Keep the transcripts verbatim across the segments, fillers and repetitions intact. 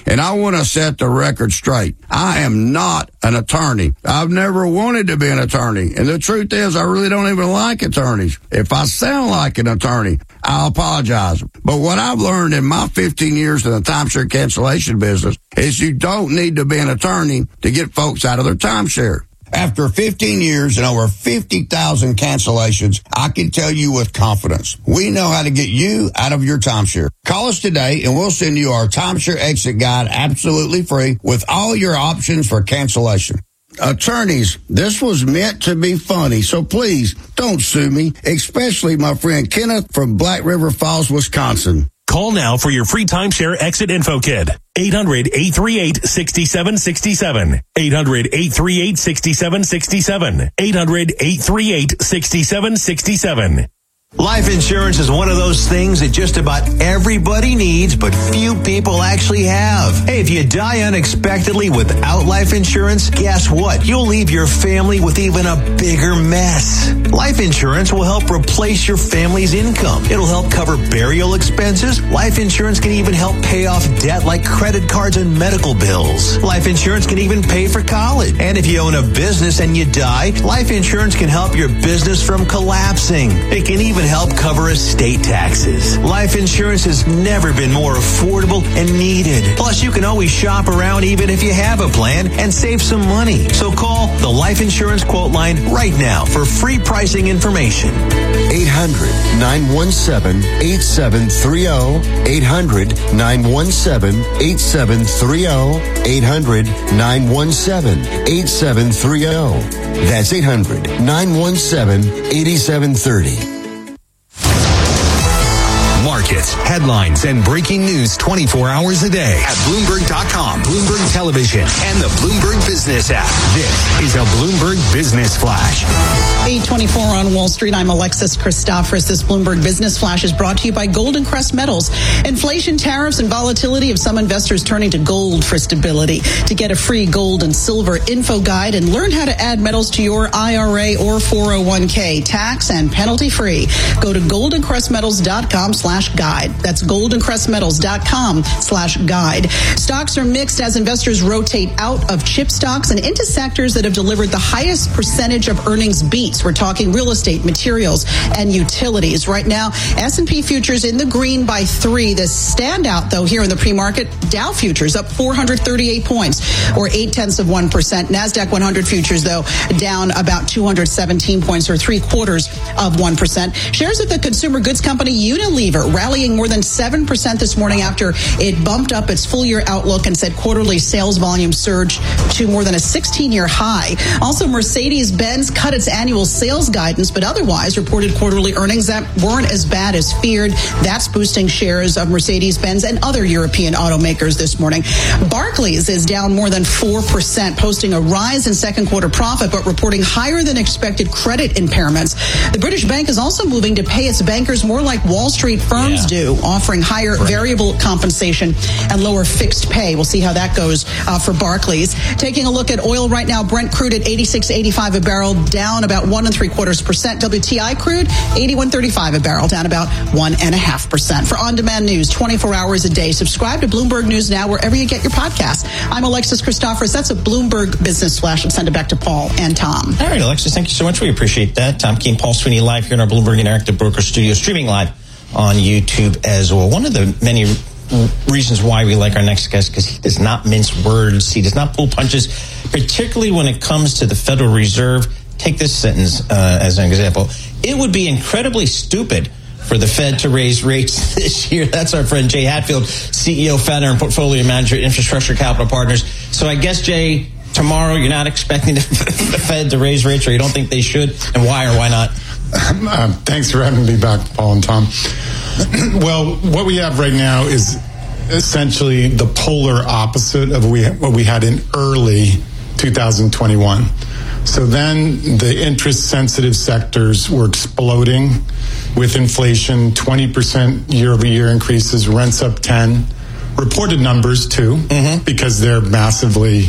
And I want to set the record straight. I am not an attorney. I've never wanted to be an attorney. And the truth is, I really don't even like attorneys. If I sound like an attorney, I'll apologize. But what I've learned in my fifteen years in the timeshare cancellation business is you don't need to be an attorney to get folks out of their timeshare. After fifteen years and over fifty thousand cancellations, I can tell you with confidence, we know how to get you out of your timeshare. Call us today and we'll send you our timeshare exit guide absolutely free with all your options for cancellation. Attorneys, this was meant to be funny, so please don't sue me, especially my friend Kenneth from Black River Falls, Wisconsin. Call now for your free timeshare exit info kit. eight hundred, eight three eight, six seven six seven. eight hundred, eight three eight, six seven six seven. eight hundred, eight three eight, six seven six seven. Life insurance is one of those things that just about everybody needs, but few people actually have. Hey, if you die unexpectedly without life insurance, guess what? You'll leave your family with even a bigger mess. Life insurance will help replace your family's income. It'll help cover burial expenses. Life insurance can even help pay off debt like credit cards and medical bills. Life insurance can even pay for college. And if you own a business and you die, life insurance can help your business from collapsing. It can even help cover estate taxes. Life insurance has never been more affordable and needed. Plus, you can always shop around even if you have a plan and save some money. So call the Life Insurance Quote Line right now for free pricing information. eight hundred, nine one seven, eight seven three zero. eight hundred, nine one seven, eight seven three zero. eight hundred, nine one seven, eight seven three zero. That's eight hundred, nine one seven, eight seven three zero. Markets, headlines, and breaking news twenty-four hours a day at Bloomberg dot com, Bloomberg Television, and the Bloomberg Business app. This is a Bloomberg Business Flash. eight twenty-four on Wall Street. I'm Alexis Christophorous. This Bloomberg Business Flash is brought to you by Golden Crest Metals. Inflation, tariffs, and volatility have some investors turning to gold for stability. To get a free gold and silver info guide and learn how to add metals to your I R A or four oh one k, tax and penalty free, go to golden crest metals dot com slash guide. That's golden crest metals dot com slash guide. Stocks are mixed as investors rotate out of chip stocks and into sectors that have delivered the highest percentage of earnings beats. We're talking real estate, materials, and utilities. Right now, S and P futures in the green by three. The standout, though, here in the pre-market, Dow futures up four hundred thirty-eight points, or eight tenths of one percent. NASDAQ one hundred futures, though, down about two hundred seventeen points, or three quarters of one percent. Shares of the consumer goods company Unilever rallying more than seven percent this morning after it bumped up its full-year outlook and said quarterly sales volume surged to more than a sixteen-year high. Also, Mercedes-Benz cut its annual sales guidance, but otherwise reported quarterly earnings that weren't as bad as feared. That's boosting shares of Mercedes-Benz and other European automakers this morning. Barclays is down more than four percent, posting a rise in second quarter profit, but reporting higher than expected credit impairments. The British bank is also moving to pay its bankers more like Wall Street firms yeah. do, offering higher right. variable compensation and lower fixed pay. We'll see how that goes uh, for Barclays. Taking a look at oil right now, Brent crude at eighty-six eighty-five a barrel, down about one and three quarters percent. W T I crude eighty-one thirty-five a barrel, down about one and a half percent. For on-demand news, twenty-four hours a day, subscribe to Bloomberg News Now wherever you get your podcast. I'm Alexis Christophorous. That's a Bloomberg Business Flash. I'll send it back to Paul and Tom. All right, Alexis, thank you so much. We appreciate that. Tom Keene, Paul Sweeney, live here in our Bloomberg Interactive Broker Studio, streaming live on YouTube as well. One of the many reasons why we like our next guest, because he does not mince words. He does not pull punches, particularly when it comes to the Federal Reserve. Take this sentence uh, as an example. It would be incredibly stupid for the Fed to raise rates this year. That's our friend Jay Hatfield, C E O, founder, and portfolio manager at Infrastructure Capital Partners. So I guess, Jay, tomorrow you're not expecting the Fed to raise rates, or you don't think they should, and why or why not? Uh, thanks for having me back, Paul and Tom. Well, what we have right now is essentially the polar opposite of what we had in early two thousand twenty-one. So then the interest-sensitive sectors were exploding with inflation, twenty percent year-over-year increases, rents up ten. Reported numbers, too, mm-hmm. because they're massively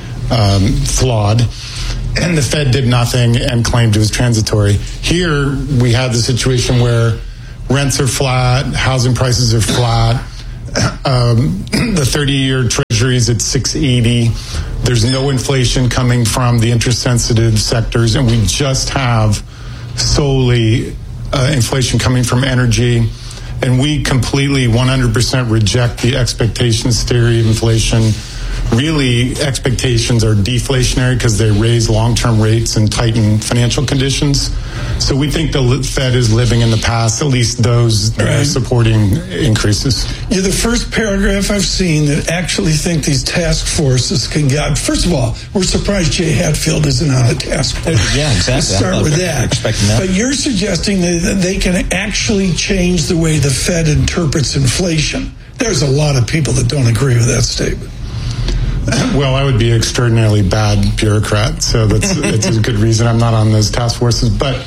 um, flawed. And the Fed did nothing and claimed it was transitory. Here, we have the situation where rents are flat, housing prices are flat, um, the thirty-year Treasury Treasuries at six eighty. There's no inflation coming from the interest-sensitive sectors, and we just have solely uh, inflation coming from energy. And we completely one hundred percent reject the expectations theory of inflation. Really, expectations are deflationary because they raise long-term rates and tighten financial conditions. So we think the Fed is living in the past, at least those that right. are supporting increases. You're the first paragraph I've seen that actually think these task forces can get. First of all, we're surprised Jay Hatfield isn't on a task force. Yeah, exactly. Let's start with that. Expecting that. But you're suggesting that they can actually change the way the Fed interprets inflation. There's a lot of people that don't agree with that statement. Well, I would be an extraordinarily bad bureaucrat, so that's it's a good reason I'm not on those task forces. But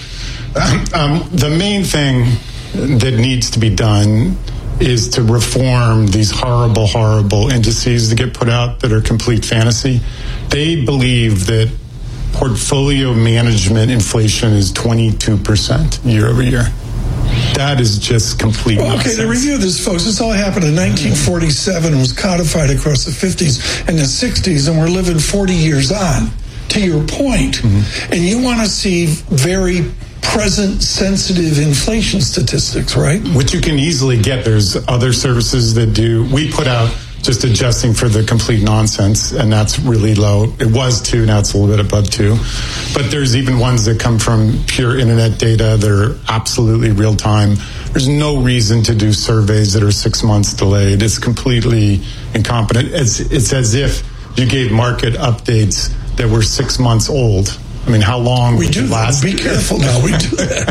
um, the main thing that needs to be done is to reform these horrible, horrible indices that get put out that are complete fantasy. They believe that portfolio management inflation is twenty-two percent year over year. That is just complete well, nonsense. Okay, to review this, folks, this all happened in nineteen forty-seven and was codified across the fifties and the sixties, and we're living forty years on, to your point. Mm-hmm. And you want to see very present sensitive inflation statistics, right? Which you can easily get. There's other services that do. We put out just adjusting for the complete nonsense, and that's really low. It was two, now it's a little bit above two. But there's even ones that come from pure internet data that are absolutely real time. There's no reason to do surveys that are six months delayed. It's completely incompetent. It's, it's as if you gave market updates that were six months old. I mean, how long we would do it last? Be careful now, we do that.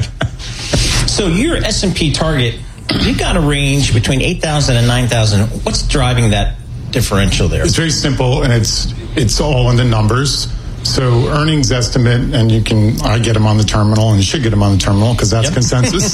So your S and P target, you got a range between eight thousand and nine thousand. What's driving that differential there? It's very simple, and it's it's all in the numbers. So earnings estimate, and you can, I get them on the terminal, and you should get them on the terminal because that's yep. consensus.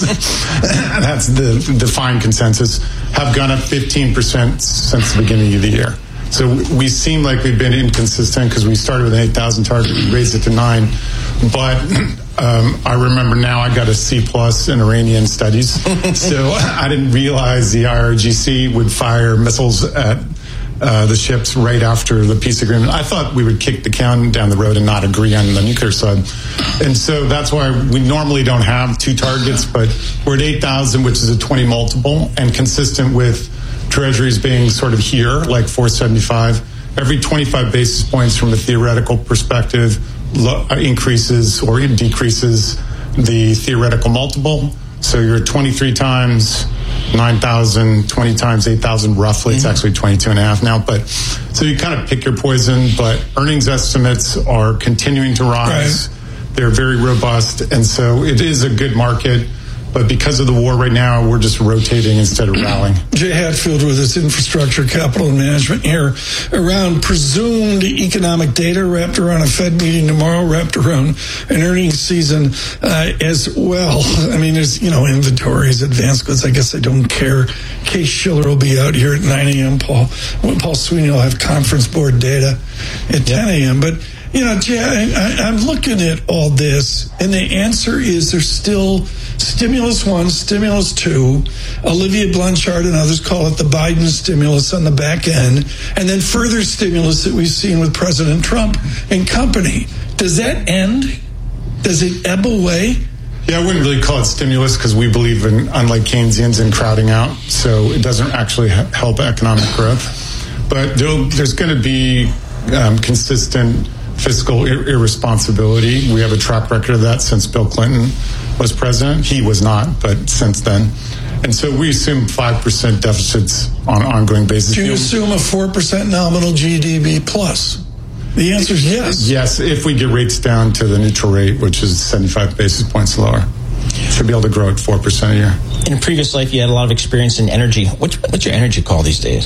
That's the defined consensus, have gone up fifteen percent since the beginning of the year. So we seem like we've been inconsistent because we started with an eight thousand target, we raised it to nine. But um, I remember now I got a C plus in Iranian studies. So I didn't realize the I R G C would fire missiles at uh, the ships right after the peace agreement. I thought we would kick the can down the road and not agree on the nuclear side. And so that's why we normally don't have two targets, but we're at eight thousand, which is a twenty multiple, and consistent with Treasuries being sort of here, like four seventy-five. Every twenty-five basis points from a theoretical perspective lo- increases or decreases the theoretical multiple. So you're at twenty-three times nine thousand, twenty times eight thousand roughly. Mm-hmm. It's actually twenty-two and a half now. But so you kind of pick your poison, but earnings estimates are continuing to rise. Right. They're very robust. And so it is a good market. But because of the war right now, we're just rotating instead of rallying. Jay Hatfield with his infrastructure, capital, and management here around presumed economic data wrapped around a Fed meeting tomorrow, wrapped around an earnings season uh, as well. I mean, there's, you know, inventories, advanced goods. I guess I don't care. Case Schiller will be out here at nine a.m. Paul, Paul Sweeney will have conference board data at ten a.m. But, you know, Jay, I, I, I'm looking at all this, and the answer is there's still stimulus one, stimulus two. Olivia Blanchard and others call it the Biden stimulus on the back end, and then further stimulus that we've seen with President Trump and company. Does that end? Does it ebb away? Yeah, I wouldn't really call it stimulus because we believe in, unlike Keynesians, in crowding out. So it doesn't actually help economic growth. But there's going to be um, consistent fiscal ir- irresponsibility. We have a track record of that since Bill Clinton was president. He was not, but since then. And so we assume five percent deficits on an ongoing basis. Do you assume a four percent nominal G D P plus? The answer is yes. Yes, if we get rates down to the neutral rate, which is seventy-five basis points lower. Should be able to grow at four percent a year. In a previous life, you had a lot of experience in energy. What's, what's your energy call these days?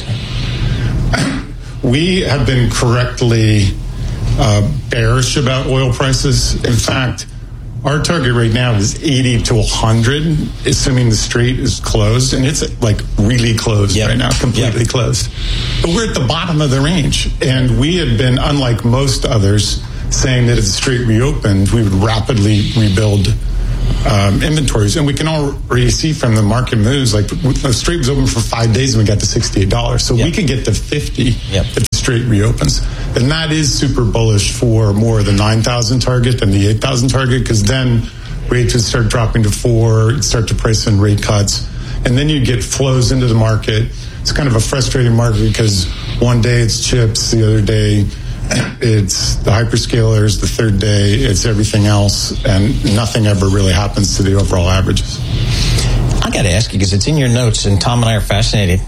We have been correctly uh, bearish about oil prices. In fact, our target right now is eighty to one hundred, assuming the strait is closed. And it's like really closed yep. right now, completely yep. closed. But we're at the bottom of the range. And we had been, unlike most others, saying that if the strait reopened, we would rapidly rebuild um, inventories. And we can already see from the market moves, like the Straight was open for five days and we got to sixty-eight dollars. So yep. we could get to fifty yep. if the Straight reopens. And that is super bullish for more of the nine thousand target than the eight thousand target, because then rates would start dropping to four, start to price in rate cuts. And then you get flows into the market. It's kind of a frustrating market because one day it's chips, the other day it's the hyperscalers, the third day it's everything else, and nothing ever really happens to the overall averages. I got to ask you, because it's in your notes, and Tom and I are fascinated.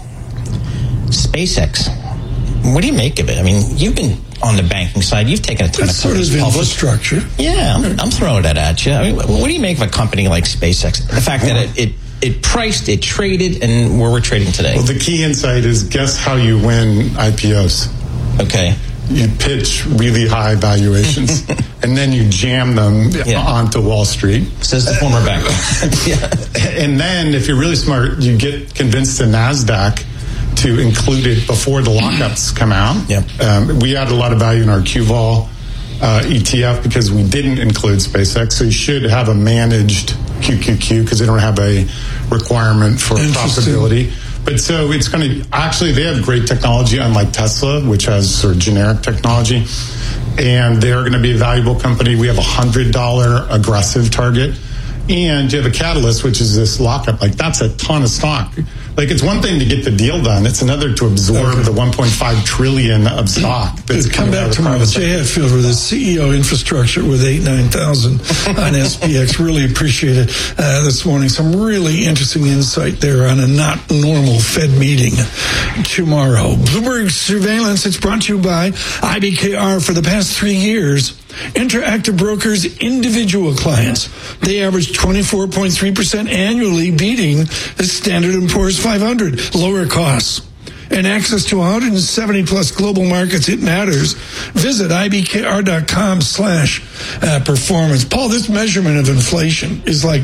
SpaceX, what do you make of it? I mean, you've been on the banking side. You've taken a ton That's of sort of public. infrastructure. Yeah, I'm, I'm throwing that at you. I mean, what do you make of a company like SpaceX? The fact that it, it it priced, it traded, and where we're trading today. Well, the key insight is guess how you win I P Os. Okay. You pitch really high valuations, and then you jam them yeah. onto Wall Street. Says the former banker. yeah. And then, if you're really smart, you get convinced the NASDAQ to include it before the lockups come out. Yep. Um, we add a lot of value in our Q vol uh, E T F because we didn't include SpaceX, so you should have a managed Q Q Q because they don't have a requirement for profitability. But so it's going to, actually, they have great technology, unlike Tesla, which has sort of generic technology. And they're going to be a valuable company. We have a one hundred dollars aggressive target. And you have a catalyst, which is this lockup. Like, that's a ton of stock. Like, it's one thing to get the deal done. It's another to absorb okay. the one point five trillion dollars of stock. That's come back tomorrow. Jay Hatfield with his C E O infrastructure with eight, nine thousand on S P X. Really appreciate it uh, this morning. Some really interesting insight there on a not normal Fed meeting tomorrow. Bloomberg Surveillance, it's brought to you by I B K R. For the past three years, Interactive Brokers individual clients, they average twenty-four point three percent annually, beating the Standard and Poor's five hundred. Lower costs and access to one hundred seventy plus global markets. It matters. Visit ibkr.com slash performance. Paul, this measurement of inflation is like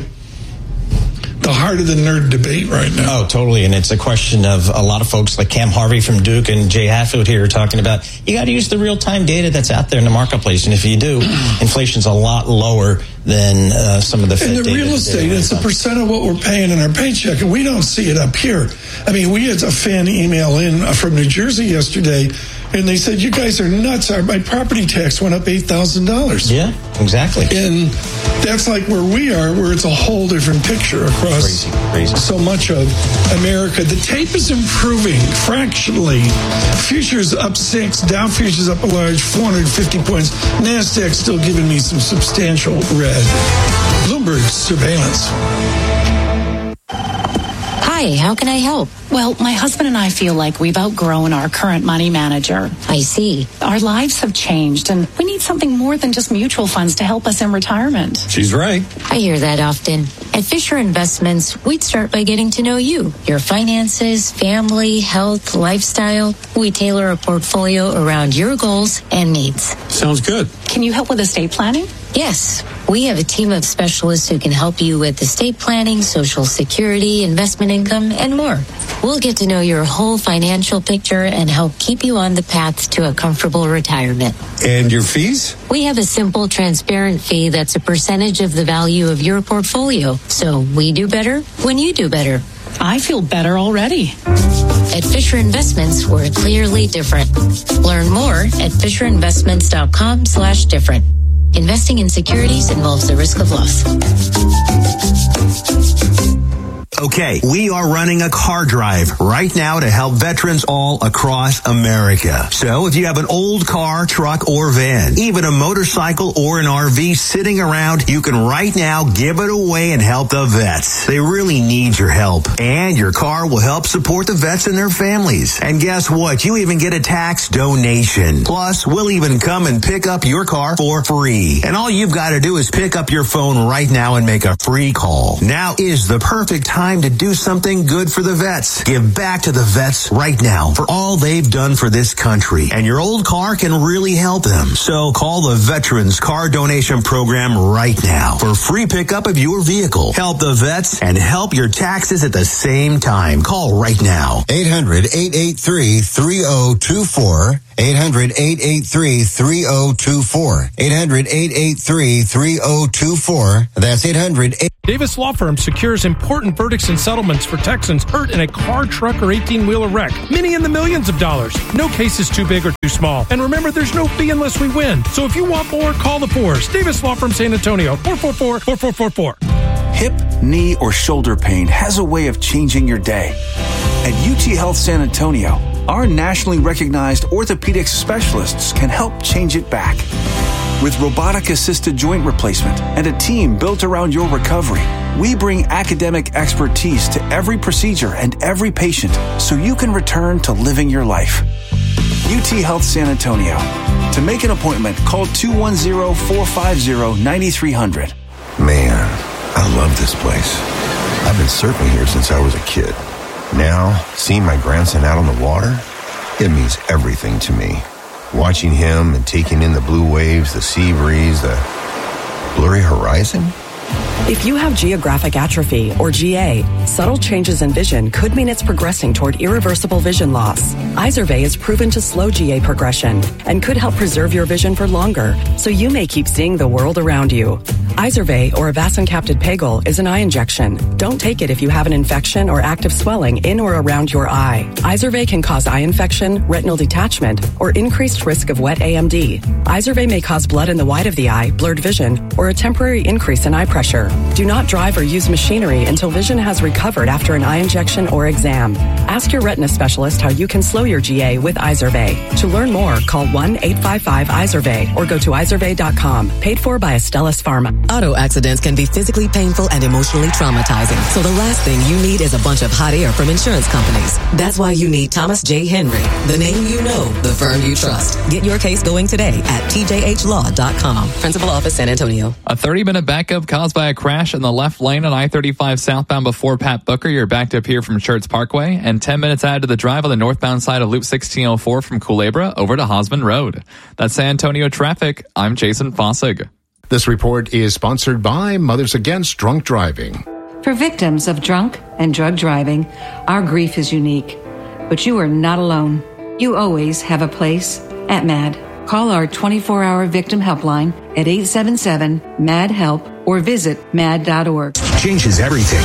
the heart of the nerd debate right now. Oh, totally. And it's a question of a lot of folks like Cam Harvey from Duke and Jay Hatfield here are talking about, you got to use the real-time data that's out there in the marketplace. And if you do, inflation's a lot lower than uh, some of the Fed data. And the real estate, it's a percent of what we're paying in our paycheck, and we don't see it up here. I mean, we had a fan email in from New Jersey yesterday, and they said, you guys are nuts. Our, my property tax went up eight thousand dollars. Yeah, exactly. And that's like where we are, where it's a whole different picture across crazy, crazy. so much of America. The tape is improving fractionally. Futures up six, Dow futures up a large four hundred fifty points. NASDAQ still giving me some substantial red. Bloomberg Surveillance. Hi, how can I help? Well, my husband and I feel like we've outgrown our current money manager. I see. Our lives have changed, and we need something more than just mutual funds to help us in retirement. She's right. I hear that often. At Fisher Investments, we'd start by getting to know you, your finances, family, health, lifestyle. We tailor a portfolio around your goals and needs. Sounds good. Can you help with estate planning? Yes, we have a team of specialists who can help you with estate planning, Social Security, investment income, and more. We'll get to know your whole financial picture and help keep you on the path to a comfortable retirement. And your fees? We have a simple, transparent fee that's a percentage of the value of your portfolio. So we do better when you do better. I feel better already. At Fisher Investments, we're clearly different. Learn more at FisherInvestments.com slash different. Investing in securities involves the risk of loss. Okay, we are running a car drive right now to help veterans all across America. So if you have an old car, truck, or van, even a motorcycle or an R V sitting around, you can right now give it away and help the vets. They really need your help. And your car will help support the vets and their families. And guess what? You even get a tax donation. Plus, we'll even come and pick up your car for free. And all you've got to do is pick up your phone right now and make a free call. Now is the perfect time to do something good for the vets. Give back to the vets right now for all they've done for this country. And your old car can really help them. So call the Veterans Car Donation Program right now for free pickup of your vehicle. Help the vets and help your taxes at the same time. Call right now. eight hundred, eight eight three, three oh two four. eight hundred, eight eight three, three oh two four. eight hundred, eight eight three, three oh two four. That's eight hundred. Davis Law Firm secures important verdicts and settlements for Texans hurt in a car, truck, or eighteen-wheeler wreck. Many in the millions of dollars. No case is too big or too small. And remember, there's no fee unless we win. So if you want more, call the Fours. Davis Law Firm San Antonio, four four four, four four four four. Hip, knee, or shoulder pain has a way of changing your day. At U T Health San Antonio, our nationally recognized orthopedic specialists can help change it back. With robotic-assisted joint replacement and a team built around your recovery, we bring academic expertise to every procedure and every patient so you can return to living your life. U T Health San Antonio. To make an appointment, call two one zero, four five zero, nine three hundred. Man, I love this place. I've been surfing here since I was a kid. Now, seeing my grandson out on the water, it means everything to me. Watching him and taking in the blue waves, the sea breeze, the blurry horizon. If you have geographic atrophy, or G A, subtle changes in vision could mean it's progressing toward irreversible vision loss. Izervay is proven to slow G A progression and could help preserve your vision for longer, so you may keep seeing the world around you. Izervay, or avacincaptad pegol, is an eye injection. Don't take it if you have an infection or active swelling in or around your eye. Izervay can cause eye infection, retinal detachment, or increased risk of wet A M D. Izervay may cause blood in the white of the eye, blurred vision, or a temporary increase in eye pressure. Do not drive or use machinery until vision has recovered after an eye injection or exam. Ask your retina specialist how you can slow your G A with Izervay. To learn more, call one eight five five Izervay or go to izervay dot com. Paid for by Astellas Pharma. Auto accidents can be physically painful and emotionally traumatizing. So the last thing you need is a bunch of hot air from insurance companies. That's why you need Thomas J. Henry, the name you know, the firm you trust. Get your case going today at T J H law dot com. Principal Office, San Antonio. A thirty-minute backup caused by a crash in the left lane on I thirty-five southbound before Pat Booker. You're backed up here from Schertz Parkway, and ten minutes added to the drive on the northbound side of Loop sixteen oh four from Culebra over to Hosman Road. That's San Antonio traffic. I'm Jason Fossig. This report is sponsored by Mothers Against Drunk Driving. For victims of drunk and drug driving, our grief is unique, but you are not alone. You always have a place at MAD. Call our twenty-four hour victim helpline at eight seven seven, M A D, HELP or visit mad dot org. Changes everything.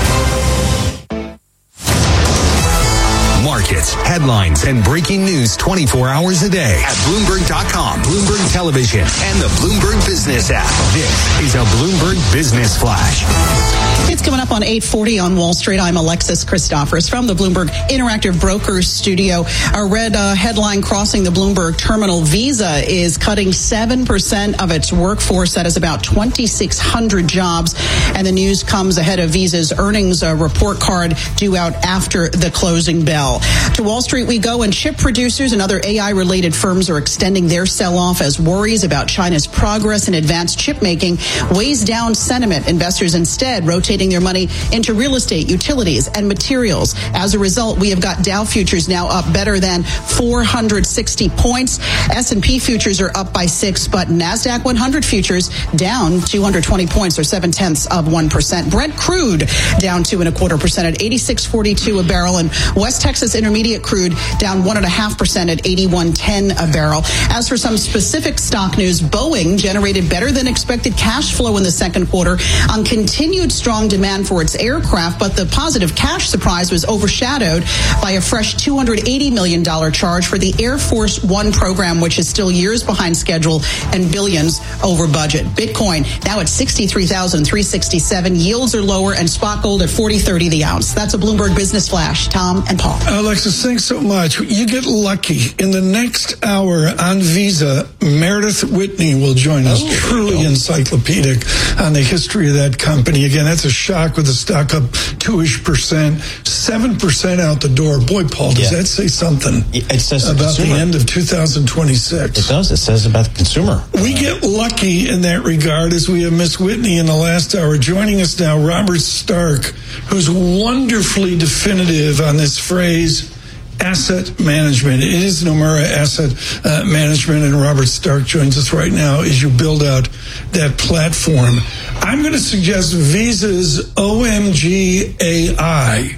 Markets, headlines, and breaking news twenty-four hours a day at Bloomberg dot com, Bloomberg Television, and the Bloomberg Business app. This is a Bloomberg Business Flash. It's coming up on eight forty on Wall Street. I'm Alexis Christophorous from the Bloomberg Interactive Brokers Studio. Our red uh, headline crossing the Bloomberg terminal. Visa is cutting seven percent of its workforce. That is about twenty-six hundred jobs. And the news comes ahead of Visa's earnings uh, report card due out after the closing bell. To Wall Street we go, and chip producers and other A I-related firms are extending their sell-off as worries about China's progress in advanced chip making weighs down sentiment. Investors instead rotating their money into real estate, utilities, and materials. As a result, we have got Dow futures now up better than four hundred sixty points. S and P futures are up by six, but NASDAQ one hundred futures down two hundred twenty points, or seven tenths of one percent. Brent crude down two and a quarter percent at eighty-six forty-two a barrel, and West Texas Intermediate crude down one and a half percent at eighty-one ten a barrel. As for some specific stock news, Boeing generated better than expected cash flow in the second quarter on continued strong demand for its aircraft, but the positive cash surprise was overshadowed by a fresh two hundred eighty million dollars charge for the Air Force One program, which is still years behind schedule and billions over budget. Bitcoin now at sixty-three thousand three hundred sixty-seven. Yields are lower, and spot gold at forty thirty the ounce. That's a Bloomberg Business Flash. Tom and Paul. Alexis, thanks so much. You get lucky. In the next hour on Visa, Meredith Whitney will join us. Oh, truly encyclopedic on the history of that company. Again, that's a shock with the stock up two-ish percent, seven percent out the door. Boy, Paul, does yeah. that say something it says about the, the end of two thousand twenty-six? It does. It says about the consumer. We get lucky in that regard as we have Miss Whitney in the last hour. Joining us now, Robert Stark, who's wonderfully definitive on this phrase, asset management. It is Nomura Asset uh, Management, and Robert Stark joins us right now as you build out that platform. I'm going to suggest Visa's O M G A I,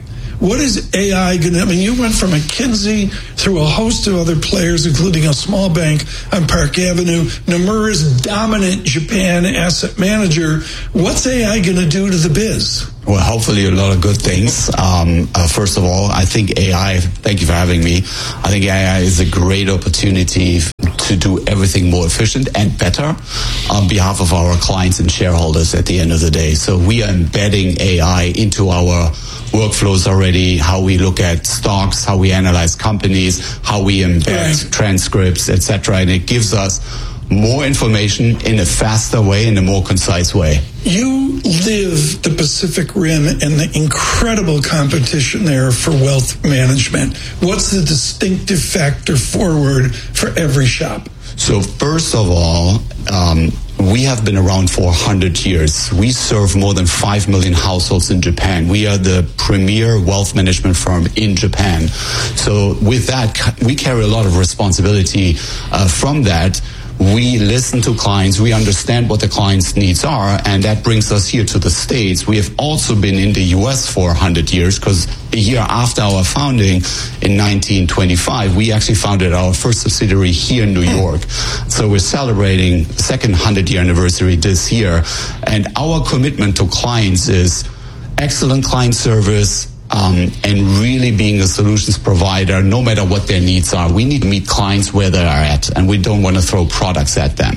What is A I going to, I mean, you went from McKinsey through a host of other players, including a small bank on Park Avenue, Nomura's dominant Japan asset manager. What's A I going to do to the biz? Well, hopefully a lot of good things. Um, uh, first of all, I think A I, thank you for having me. I think A I is a great opportunity to do everything more efficient and better on behalf of our clients and shareholders at the end of the day. So we are embedding A I into our workflows already, how we look at stocks, how we analyze companies, how we embed right. transcripts, et cetera. And it gives us more information in a faster way, in a more concise way. You live the Pacific Rim and the incredible competition there for wealth management. What's the distinctive factor forward for every shop? So first of all, um, we have been around for one hundred years. We serve more than five million households in Japan. We are the premier wealth management firm in Japan. So with that, we carry a lot of responsibility uh, from that. We listen to clients, we understand what the client's needs are, and that brings us here to the States. We have also been in the U S for one hundred years, because a year after our founding in nineteen twenty-five, we actually founded our first subsidiary here in New York. So we're celebrating the second one hundred year anniversary this year, and our commitment to clients is excellent client service, Um, and really being a solutions provider, no matter what their needs are. We need to meet clients where they are at, and we don't want to throw products at them.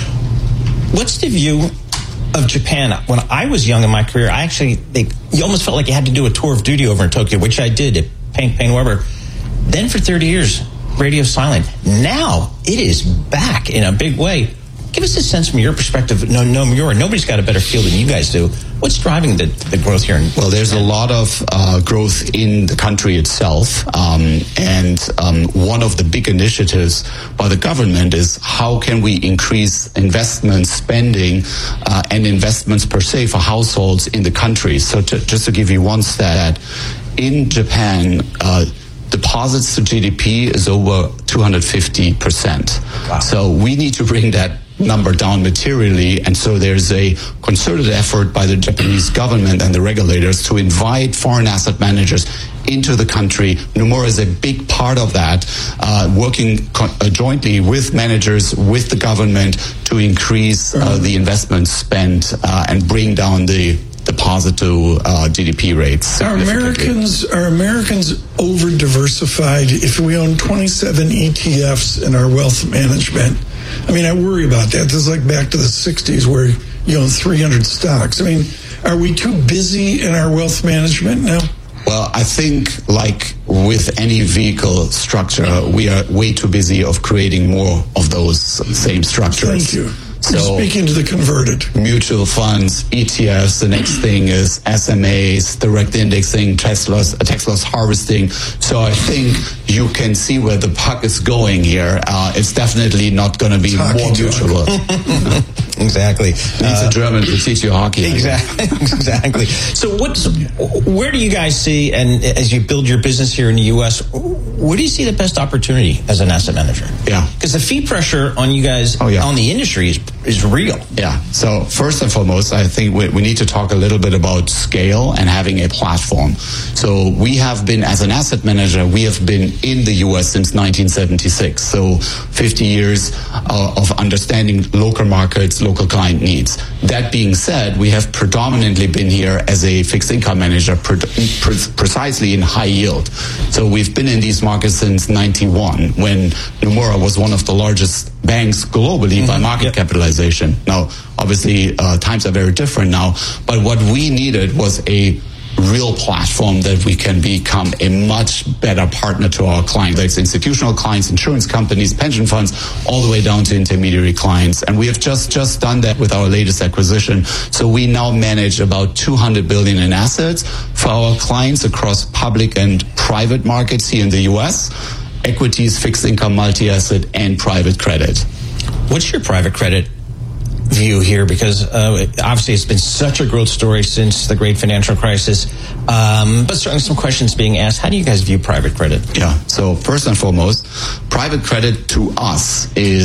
What's the view of Japan? When I was young in my career, I actually, they, you almost felt like you had to do a tour of duty over in Tokyo, which I did at Paine, Paine Weber. Then for thirty years, radio silent. Now it is back in a big way. Give us a sense from your perspective. No, no, Miura, nobody's got a better feel than you guys do. What's driving the, the growth here? In- well, there's a lot of uh, growth in the country itself. Um, and um, one of the big initiatives by the government is how can we increase investment spending uh, and investments per se for households in the country. So to, just to give you one stat, in Japan, uh, deposits to G D P is over two hundred fifty percent. Wow. So we need to bring that number down materially, and so there's a concerted effort by the Japanese government and the regulators to invite foreign asset managers into the country. Nomura is a big part of that, uh, working co- uh, jointly with managers, with the government to increase uh, the investment spend uh, and bring down the deposit to uh, G D P rates. Are Americans are Americans over diversified? If we own twenty-seven E T Fs in our wealth management, I mean, I worry about that. This is like back to the sixties where you own three hundred stocks. I mean, are we too busy in our wealth management now? Well, I think like with any vehicle structure, we are way too busy of creating more of those same structures. Thank you. So, You're speaking to the converted. Mutual funds, E T Fs, the next thing is S M As, direct indexing, Tesla's, uh, Tesla's harvesting. So I think you can see where the puck is going here. Uh, it's definitely not going to be more mutual. Exactly. Needs uh, a German to teach you hockey. Exactly. Exactly. So what's, where do you guys see, and as you build your business here in the U S, where do you see the best opportunity as an asset manager? Yeah. Because the fee pressure on you guys, oh, yeah. on the industry is is real. Yeah. So first and foremost, I think we, we need to talk a little bit about scale and having a platform. So we have been, as an asset manager, we have been in the U S since nineteen seventy-six. So fifty years uh, of understanding local markets, local client needs. That being said, we have predominantly been here as a fixed income manager, pre- pre- precisely in high yield. So we've been in these markets since ninety-one, when Nomura was one of the largest banks globally mm-hmm. by market yep. capitalization. Now, obviously, uh, times are very different now, but what we needed was a real platform that we can become a much better partner to our clients. That's institutional clients, insurance companies, pension funds, all the way down to intermediary clients. And we have just, just done that with our latest acquisition. So we now manage about two hundred billion in assets for our clients across public and private markets here in the U S, equities, fixed income, multi-asset, and private credit. What's your private credit view here? Because uh, obviously it's been such a growth story since the great financial crisis, um, but certainly some questions being asked. How do you guys view private credit? Yeah, so first and foremost, private credit to us is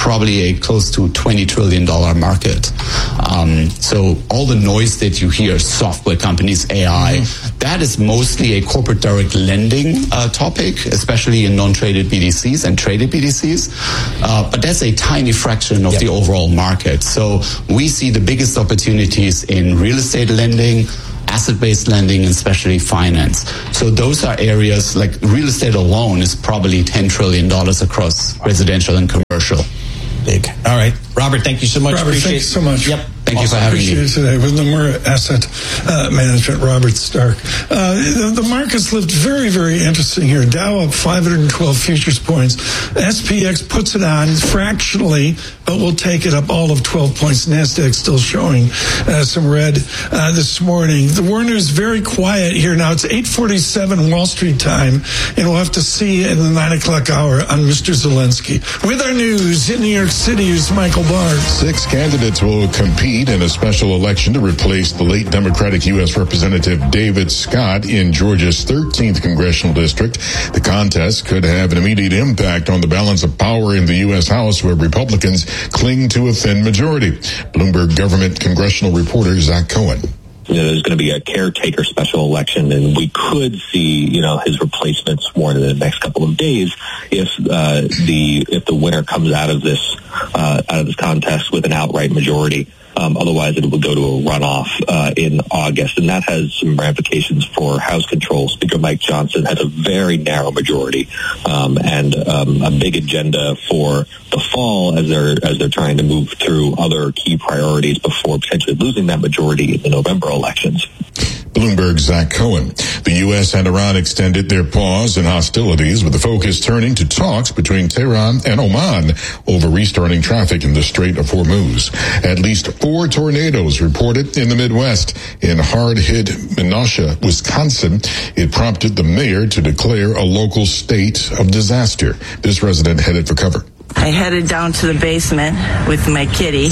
probably a close to twenty trillion dollars market. Um, so all the noise that you hear, software companies, A I, mm-hmm. that is mostly a corporate direct lending uh, topic, especially in non-traded B D Cs and traded B D Cs. Uh, but that's a tiny fraction of yep. the overall market. So we see the biggest opportunities in real estate lending, asset-based lending, and especially finance. So those are areas like real estate alone is probably ten trillion dollars across residential and commercial. Big. All right. Robert, thank you so much. Robert, Appreciate thank you so much. Yep. Thank you for having me. Appreciate it today with Nomura Asset uh, Management, Robert Stark. Uh, the, the markets looked very, very interesting here. Dow up five hundred twelve futures points. S P X puts it on fractionally, but we'll take it up all of twelve points. NASDAQ still showing uh, some red uh, this morning. The Warner is very quiet here now. It's eight forty-seven Wall Street time, and we'll have to see in the nine o'clock hour on Mister Zelensky. With our news in New York City is Michael Barr. Six candidates will compete in a special election to replace the late Democratic U S Representative David Scott in Georgia's thirteenth congressional district. The contest could have an immediate impact on the balance of power in the U S House, where Republicans cling to a thin majority. Bloomberg government congressional reporter Zach Cohen. You know, there's going to be a caretaker special election, and we could see, you know, his replacement sworn in the next couple of days if uh, the if the winner comes out of this uh, out of this contest with an outright majority. Um, otherwise, it will go to a runoff uh, in August, and that has some ramifications for House control. Speaker Mike Johnson has a very narrow majority um, and um, a big agenda for the fall as they're as they're trying to move through other key priorities before potentially losing that majority in the November elections. Bloomberg's Zach Cohen. The U S and Iran extended their pause in hostilities, with the focus turning to talks between Tehran and Oman over restarting traffic in the Strait of Hormuz. At least four tornadoes reported in the Midwest. In hard-hit Menasha, Wisconsin, it prompted the mayor to declare a local state of disaster. This resident headed for cover. I headed down to the basement with my kitty.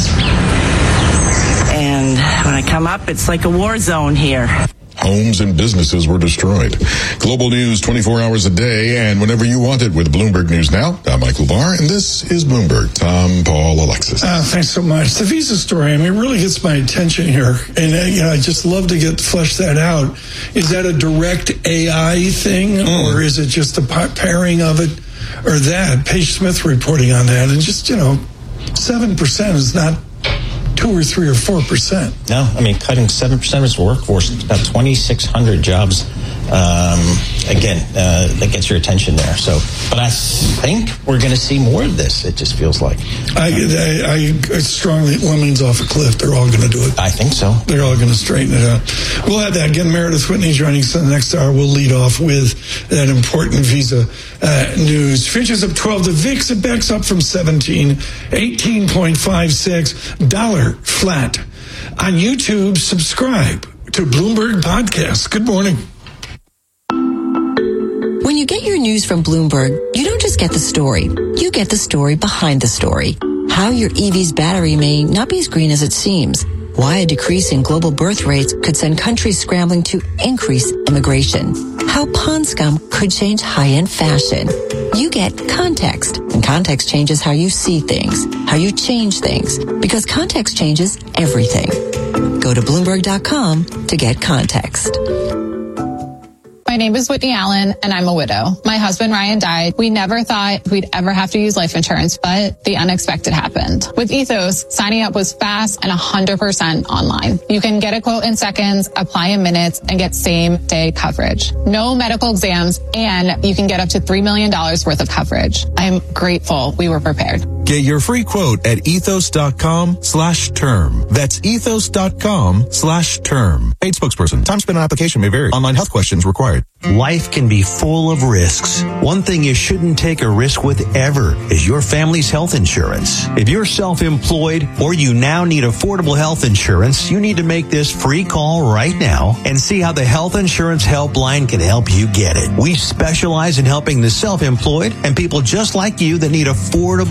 And when I come up, it's like a war zone here. Homes and businesses were destroyed. Global news twenty-four hours a day and whenever you want it with Bloomberg News Now. I'm Michael Barr, and this is Bloomberg. Tom, Paul, Alexis. Uh, thanks so much. The Visa story, I mean, really gets my attention here. And, uh, you know, I just love to get flesh that out. Is that a direct A I thing, mm. or is it just a pairing of it or that? Paige Smith reporting on that. And just, you know, seven percent is not two or three or four percent. No, I mean, cutting seven percent of its workforce, about twenty-six hundred jobs. Um, again, uh, that gets your attention there. So, but I think we're going to see more of this. It just feels like. I, I, I strongly, Lemon's off a cliff. They're all going to do it. I think so. They're all going to straighten it out. We'll have that. Again, Meredith Whitney joining us in the next hour. We'll lead off with that important Visa uh, news. Futures up twelve. The V I X, it backs up from seventeen, eighteen point five six. Dollar flat. On YouTube, subscribe to Bloomberg Podcast. Good morning. When you get your news from Bloomberg, you don't just get the story. You get the story behind the story. How your E V's battery may not be as green as it seems. Why a decrease in global birth rates could send countries scrambling to increase immigration. How pond scum could change high-end fashion. You get context, and context changes how you see things, how you change things, because context changes everything. Go to Bloomberg dot com to get context. My name is Whitney Allen, and I'm a widow. My husband, Ryan, died. We never thought we'd ever have to use life insurance, but the unexpected happened. With Ethos, signing up was fast and one hundred percent online. You can get a quote in seconds, apply in minutes, and get same-day coverage. No medical exams, and you can get up to three million dollars worth of coverage. I'm grateful we were prepared. Get your free quote at ethos.com slash term. That's ethos.com slash term. Paid spokesperson. Time spent on application may vary. Online health questions required. Life can be full of risks. One thing you shouldn't take a risk with ever is your family's health insurance. If you're self-employed or you now need affordable health insurance, you need to make this free call right now and see how the Health Insurance Helpline can help you get it. We specialize in helping the self-employed and people just like you that need affordable health insurance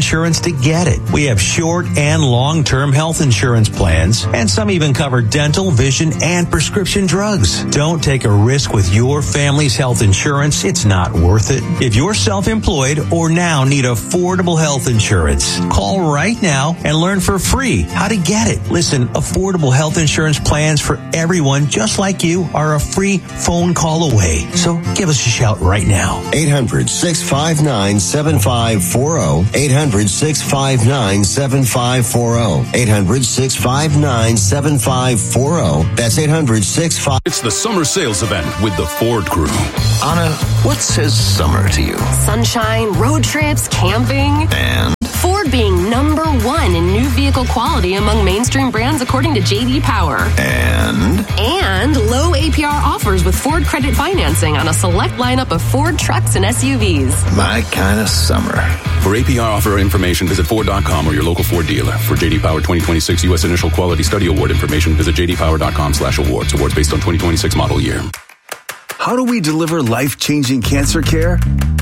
insurance to get it. We have short and long-term health insurance plans, and some even cover dental, vision, and prescription drugs. Don't take a risk with your family's health insurance. It's not worth it. If you're self-employed or now need affordable health insurance, call right now and learn for free how to get it. Listen, affordable health insurance plans for everyone just like you are a free phone call away. So give us a shout right now. eight hundred, six five nine, seven five four zero. eight hundred, six five nine, seven five four zero. eight hundred, six five nine, seven five four zero. That's eight hundred, six five. It's the summer sales event with the Ford Crew. Anna, what says summer to you? Sunshine, road trips, camping. And? Ford being number one in new vehicle quality among mainstream brands according to J D Power. And? And low A P R offers with Ford credit financing on a select lineup of Ford trucks and S U Vs. My kind of summer. For A P R offer information, visit Ford dot com or your local Ford dealer. For J D Power twenty twenty-six U S Initial Quality Study Award information, visit j d power dot com slash awards. Awards based on twenty twenty-six model year. How do we deliver life-changing cancer care?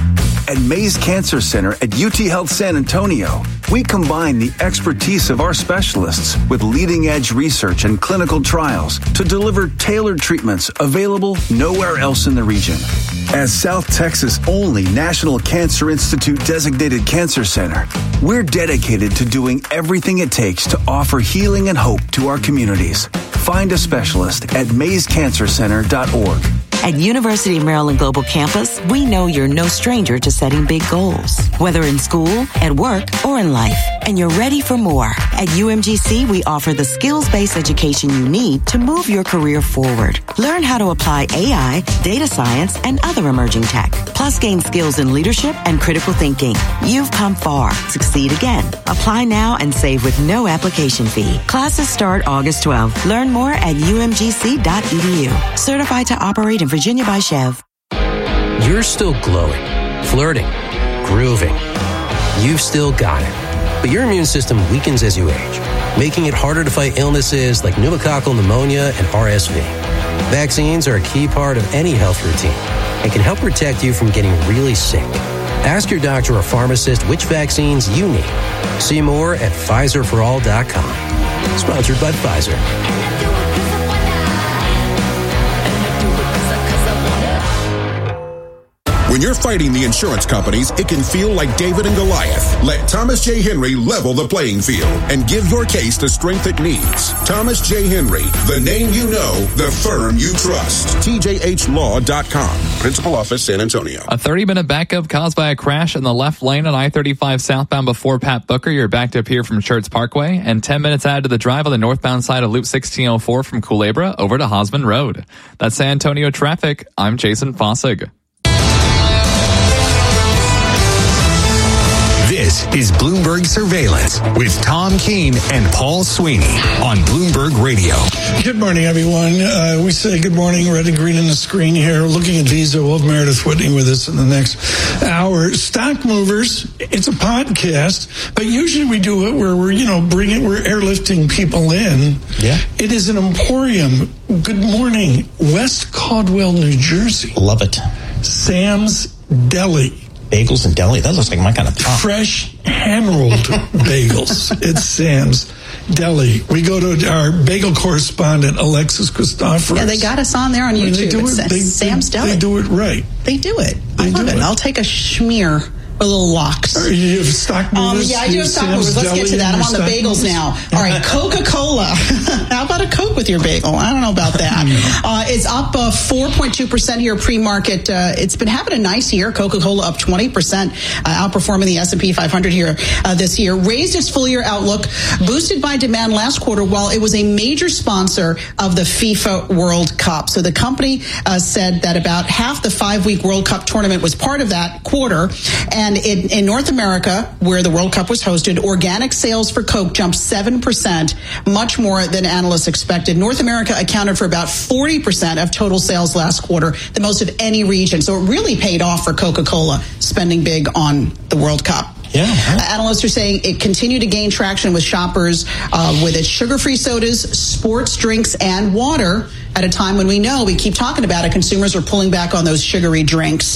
At Mays Cancer Center at U T Health San Antonio, we combine the expertise of our specialists with leading-edge research and clinical trials to deliver tailored treatments available nowhere else in the region. As South Texas' only National Cancer Institute designated cancer center, we're dedicated to doing everything it takes to offer healing and hope to our communities. Find a specialist at mays cancer center dot org. At University of Maryland Global Campus, we know you're no stranger to setting big goals, whether in school, at work, or in life, and you're ready for more. At U M G C, we offer the skills-based education you need to move your career forward. Learn how to apply A I, data science, and other emerging tech, plus gain skills in leadership and critical thinking. You've come far. Succeed again. Apply now and save with no application fee. Classes start August twelfth. Learn more at u m g c dot e d u. Certified to operate in Virginia by Chev. You're still glowing, flirting, grooving. You've still got it. But your immune system weakens as you age, making it harder to fight illnesses like pneumococcal pneumonia and R S V. Vaccines are a key part of any health routine and can help protect you from getting really sick. Ask your doctor or pharmacist which vaccines you need. See more at Pfizer for all dot com. Sponsored by Pfizer. When you're fighting the insurance companies, it can feel like David and Goliath. Let Thomas J. Henry level the playing field and give your case the strength it needs. Thomas J. Henry, the name you know, the firm you trust. T J H law dot com. Principal Office, San Antonio. A thirty-minute backup caused by a crash in the left lane on I thirty-five southbound before Pat Booker. You're backed up here from Schertz Parkway, and ten minutes added to the drive on the northbound side of Loop sixteen oh four from Culebra over to Hosman Road. That's San Antonio traffic. I'm Jason Fossig. This is Bloomberg Surveillance with Tom Keene and Paul Sweeney on Bloomberg Radio. Good morning, everyone. Uh, we say good morning, red and green on the screen here. Looking at Visa, we'll have Meredith Whitney with us in the next hour. Stock Movers, it's a podcast, but usually we do it where we're, you know, bringing, we're airlifting people in. Yeah. It is an emporium. Good morning, West Caldwell, New Jersey. Love it. Sam's Deli. Bagels and deli. That looks like my kind of pop. Fresh hand-rolled bagels. It's Sam's Deli. We go to our bagel correspondent, Alexis Christoforous. Yeah, they got us on there on YouTube. They do it, it they, Sam's they, Deli. They do it right. They do it. They I love it. it. I'll take a schmear. A little locks. Are you have stock movers? Um, yeah, I do have stock movers. Let's get to that. I'm on the bagels movers? now. All right, Coca-Cola. How about a Coke with your bagel? I don't know about that. uh, it's up uh, four point two percent here pre-market. Uh, it's been having a nice year. Coca-Cola up twenty percent, uh, outperforming the S and P five hundred here uh, this year. Raised its full-year outlook, boosted by demand last quarter, while it was a major sponsor of the FIFA World Cup. So the company uh, said that about half the five-week World Cup tournament was part of that quarter. And And in, in North America, where the World Cup was hosted, organic sales for Coke jumped seven percent, much more than analysts expected. North America accounted for about forty percent of total sales last quarter, the most of any region. So it really paid off for Coca-Cola, spending big on the World Cup. Yeah. Uh, analysts are saying it continued to gain traction with shoppers uh, with its sugar-free sodas, sports drinks, and water at a time when we know, we keep talking about it, consumers are pulling back on those sugary drinks.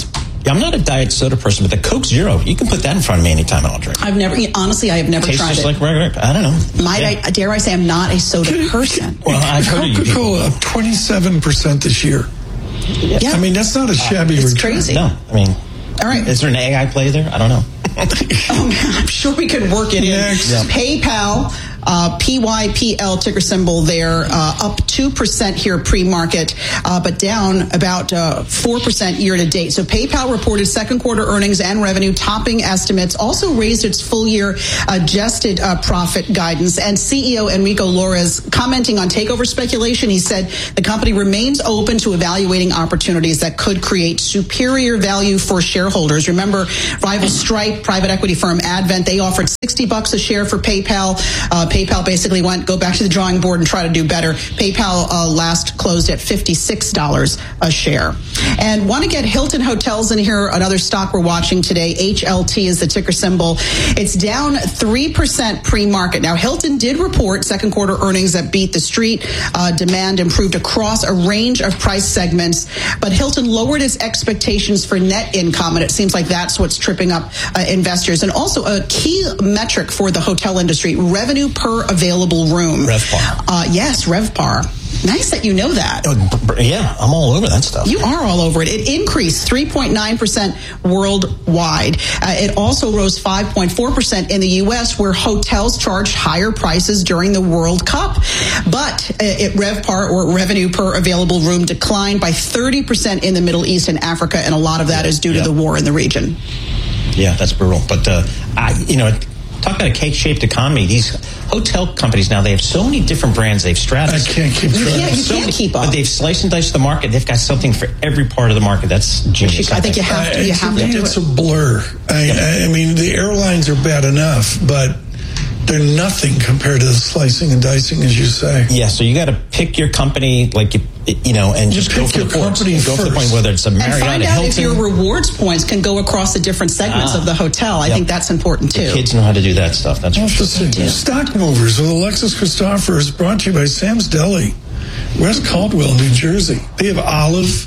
Yeah, I'm not a diet soda person, but the Coke Zero, you can put that in front of me anytime and I'll drink. I've never, honestly, I have never Tastes tried just it. like regular. I don't know. Might yeah. I, dare I say I'm not a soda person? Well, I've heard of you people. Coca-Cola up twenty-seven percent this year. Yeah. I mean, that's not a shabby It's return. crazy. No, I mean, all right. Is there an A I play there? I don't know. Oh, man, I'm sure we could work it Next. in. Yeah. PayPal, uh, P Y P L ticker symbol there, uh, up two percent here pre-market, uh, but down about uh, four percent year to date. So PayPal reported second quarter earnings and revenue topping estimates, also raised its full year adjusted uh, profit guidance. And C E O Enrico Lores commenting on takeover speculation, he said the company remains open to evaluating opportunities that could create superior value for shareholders. Remember, rival Stripe, private equity firm Advent, they offered sixty bucks a share for PayPal. Uh, PayPal basically went, go back to the drawing board and try to do better. PayPal uh, last closed at fifty-six dollars a share. And want to get Hilton Hotels in here, another stock we're watching today. H L T is the ticker symbol. It's down three percent pre-market. Now, Hilton did report second quarter earnings that beat the street. Uh, demand improved across a range of price segments, but Hilton lowered its expectations for net income, and it seems like that's what's tripping up uh, investors. And also a key metric for the hotel industry, revenue per available room. RevPAR. Uh, yes, RevPAR. Nice that you know that. Yeah, I'm all over that stuff. You are all over it. It increased three point nine percent worldwide. Uh, it also rose five point four percent in the U S, where hotels charged higher prices during the World Cup. But uh, it RevPAR, or revenue per available room, declined by thirty percent in the Middle East and Africa, and a lot of that is due to yeah. the war in the region. Yeah, that's brutal. But, uh, I, you know, talk about a cake-shaped economy. These hotel companies now, they have so many different brands. They've Stratus. I can't keep track. Yeah, you so can't many, keep up. But they've sliced and diced the market. They've got something for every part of the market. That's genius. I think you have to. You Uh, have to to me, do it's it. a blur. I, Yeah. I mean, the airlines are bad enough, but they're nothing compared to the slicing and dicing, as you say. Yeah, so you got to pick your company, like, you, you know, and You just go pick for your the points. company Go for the first. point, whether it's a And Marriott, find a out Hilton. if your rewards points can go across the different segments Ah. of the hotel. I Yep. think that's important too. The kids know how to do that stuff. That's We'll for have to sure. see. Stock Movers with Alexis Christopher is brought to you by Sam's Deli, West Caldwell, New Jersey. They have olive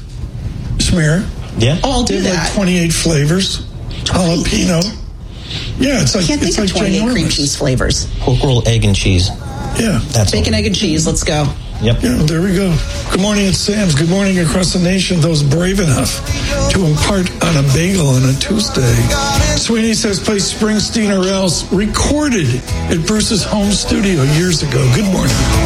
smear. Yeah. Oh, I'll They do have that. like twenty-eight flavors. Jalapeno. Yeah, it's like I can't it's think of like twenty-eight cream ginormous. cheese flavors. Pork roll, egg, and cheese. Yeah. That's Bacon, all. egg, and cheese. Let's go. Yep. Yeah, there we go. Good morning, it's Sam's. Good morning across the nation, those brave enough to impart on a bagel on a Tuesday. Sweeney says play Springsteen or Else, recorded at Bruce's home studio years ago. Good morning.